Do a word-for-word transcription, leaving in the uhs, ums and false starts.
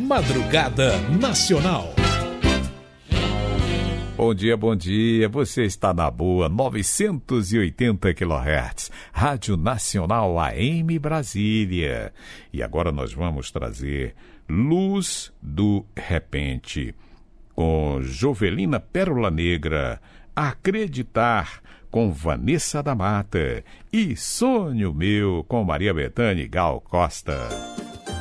Madrugada Nacional. Bom dia, bom dia. Você está na boa, novecentos e oitenta quilohertz, Rádio Nacional A M Brasília. E agora nós vamos trazer Luz do Repente, com Jovelina Pérola Negra, Acreditar, com Vanessa da Mata, e Sonho Meu, com Maria Bethânia e Gal Costa.